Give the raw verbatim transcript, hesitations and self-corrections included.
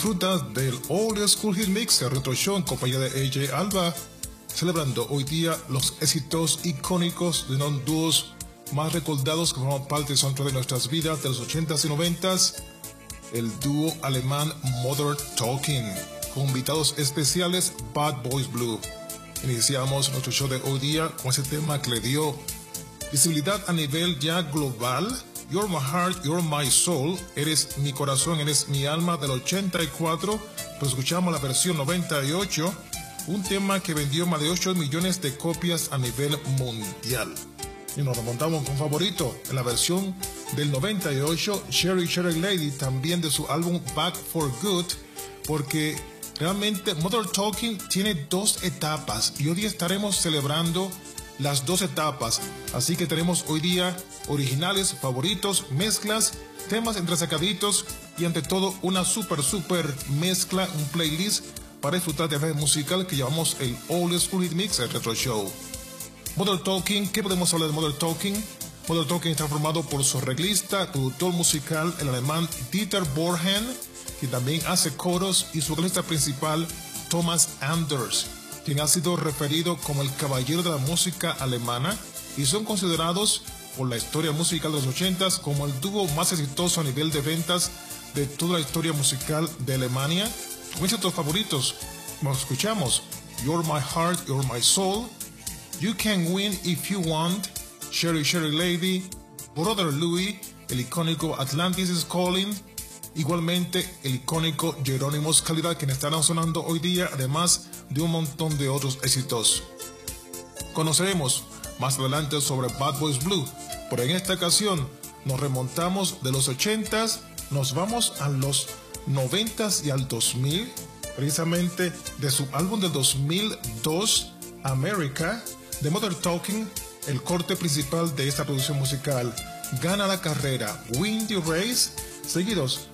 Disfruta del Old School Hit Mix Retro Show en compañía de A J Alba, celebrando hoy día los éxitos icónicos de los dúos más recordados que forman parte del soundtrack de nuestras vidas de los ochentas y noventas, el dúo alemán Modern Talking, con invitados especiales Bad Boys Blue. Iniciamos nuestro show de hoy día con ese tema que le dio visibilidad a nivel ya global. You're my heart, you're my soul, eres mi corazón, eres mi alma, del ochenta y cuatro, pues escuchamos la versión noventa y ocho, un tema que vendió más de ocho millones de copias a nivel mundial. Y nos remontamos con favorito en la versión del noventa y ocho, Cherry Cherry Lady, también de su álbum Back for Good, porque realmente Modern Talking tiene dos etapas y hoy día estaremos celebrando las dos etapas, así que tenemos hoy día originales, favoritos, mezclas, temas entresacaditos y ante todo una super super mezcla, un playlist para disfrutar de la musical que llamamos el Old School Hit Mix, el Retro Show. Modern Talking, ¿qué podemos hablar de Modern Talking? Modern Talking está formado por su arreglista, productor musical, el alemán Dieter Bohlen, que también hace coros, y su vocalista principal, Thomas Anders, quien ha sido referido como el caballero de la música alemana, y son considerados por la historia musical de los ochentas como el dúo más exitoso a nivel de ventas de toda la historia musical de Alemania. Mis otros favoritos, nos escuchamos You're My Heart, You're My Soul, You Can Win If You Want, Cherry Cherry Lady, Brother Louie, el icónico Atlantis is Calling, igualmente el icónico Jerónimos Calidad, quienes estarán sonando hoy día, además de un montón de otros éxitos. Conoceremos más adelante sobre Bad Boys Blue, pero en esta ocasión nos remontamos de los ochentas, nos vamos a los noventas y al dos mil, precisamente de su álbum del dos mil dos, America, de Modern Talking. El corte principal de esta producción musical, Gana la carrera, Win the Race, seguidos